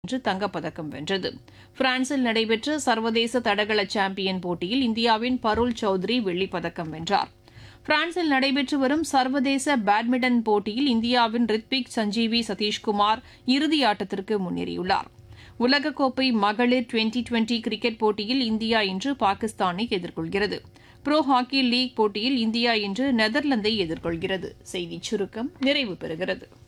இன்று தங்கப்பதக்கம் வென்றது. பிரான்சில் நடைபெற்ற சர்வதேச தடகள சாம்பியன் போட்டியில் இந்தியாவின் பருள் சௌத்ரி வெள்ளிப்பதக்கம் வென்றார். பிரான்சில் நடைபெற்று வரும் சர்வதேச பேட்மிண்டன் போட்டியில் இந்தியாவின் ரித்விக் சஞ்சீவி சதீஷ்குமார் இறுதியாட்டத்திற்கு முன்னேறியுள்ளார். உலகக்கோப்பை மகளிர் டுவெண்டி கிரிக்கெட் போட்டியில் இந்தியா இன்று பாகிஸ்தானை எதிர்கொள்கிறது. புரோ ஹாக்கி லீக் போட்டியில் இந்தியா இன்று நெதர்லாந்தை எதிர்கொள்கிறது. செய்திச் சுருக்கம் நிறைவு பெறுகிறது.